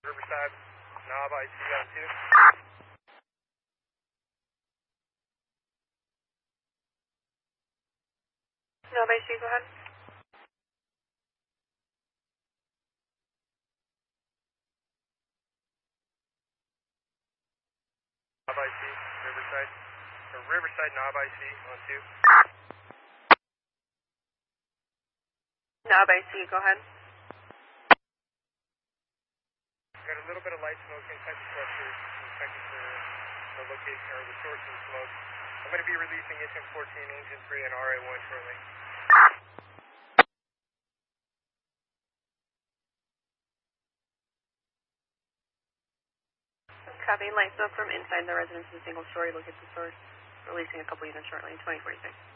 Riverside, Knob, IC on 2. Knob, IC, go ahead. Knob, IC, Riverside. Riverside, Knob, IC on 2. Knob, IC, go ahead. Got a little bit of light smoke inside the cluster. Checking for the location or the source of the smoke. I'm going to be releasing engine 14, engine 3, and RA1 shortly. Copy. Light smoke from inside the residence in single story. Locate the source. Releasing a couple units shortly. 2046.